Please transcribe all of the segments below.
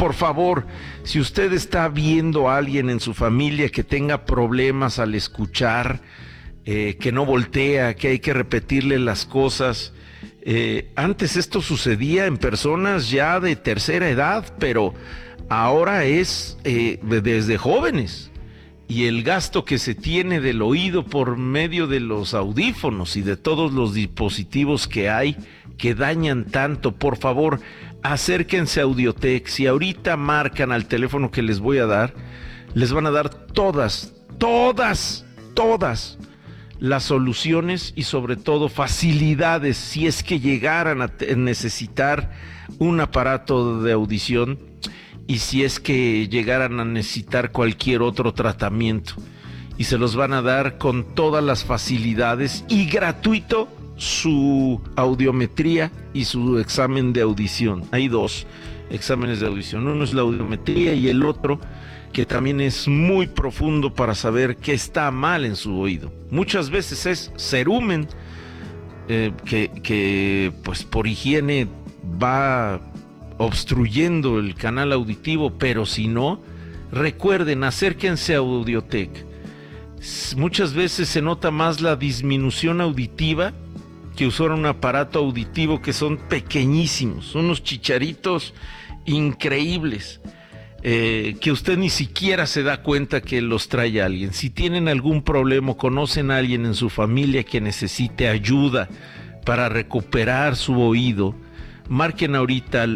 por favor, si usted está viendo a alguien en su familia que tenga problemas al escuchar, que no voltea, que hay que repetirle las cosas. Antes esto sucedía en personas ya de tercera edad, pero ahora es desde jóvenes. Y el gasto que se tiene del oído por medio de los audífonos y de todos los dispositivos que hay que dañan tanto, por favor, acérquense a Audiotech. Si ahorita marcan al teléfono que les voy a dar, les van a dar todas las soluciones y sobre todo facilidades si es que llegaran a necesitar un aparato de audición y si es que llegaran a necesitar cualquier otro tratamiento, y se los van a dar con todas las facilidades y gratuito su audiometría y su examen de audición. Hay 2 exámenes de audición, uno es la audiometría y el otro que también es muy profundo para saber qué está mal en su oído. Muchas veces es cerumen, que pues por higiene va obstruyendo el canal auditivo, pero si no, recuerden, acérquense a Audiotech. Muchas veces se nota más la disminución auditiva que usar un aparato auditivo, que son pequeñísimos, son unos chicharitos increíbles, que usted ni siquiera se da cuenta que los trae alguien. Si tienen algún problema o conocen a alguien en su familia que necesite ayuda para recuperar su oído, marquen ahorita al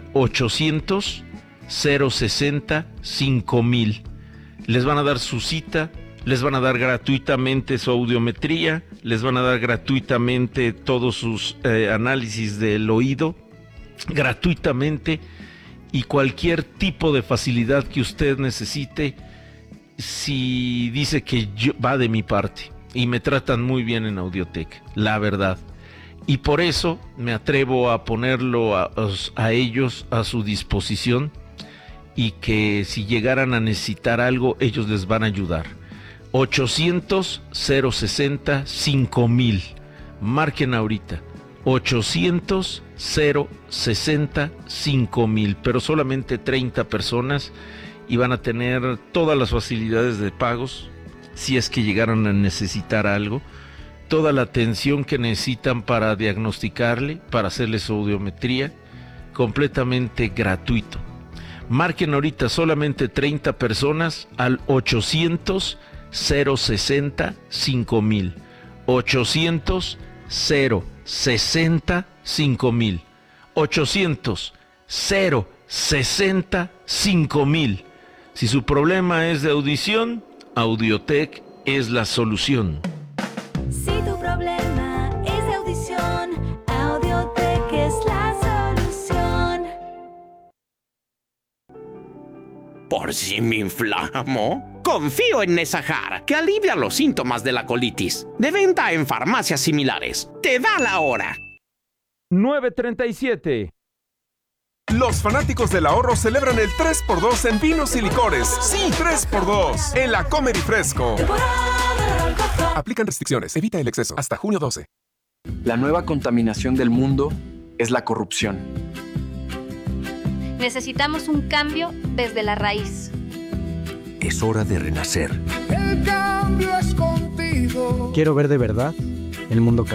800-060-5000. Les van a dar su cita, les van a dar gratuitamente su audiometría, les van a dar gratuitamente todos sus análisis del oído, gratuitamente, y cualquier tipo de facilidad que usted necesite, si dice que va de mi parte, y me tratan muy bien en Audiotech, la verdad. Y por eso me atrevo a ponerlo a ellos a su disposición, y que si llegaran a necesitar algo, ellos les van a ayudar. 800-060-5000. Marquen ahorita. 800-060-5000. Pero solamente 30 personas, y van a tener todas las facilidades de pagos si es que llegaran a necesitar algo. Toda la atención que necesitan para diagnosticarle, para hacerle su audiometría, completamente gratuito. Marquen ahorita, solamente 30 personas, al 800-060-5000. 800-060-5000. 800-060-5000. Si su problema es de audición, Audiotech es la solución. Si tu problema es de audición, Audiotech es la solución. ¿Por si me inflamo? Confío en Nesahar, que alivia los síntomas de la colitis. De venta en farmacias similares. Te da la hora. 9:37. Los fanáticos del ahorro celebran el 3x2 en vinos y licores. Sí, 3x2 en la Comer y Fresco. Aplican restricciones. Evita el exceso. Hasta junio 12. La nueva contaminación del mundo es la corrupción. Necesitamos un cambio desde la raíz. Es hora de renacer. El cambio es contigo. Quiero ver de verdad el mundo cambiar.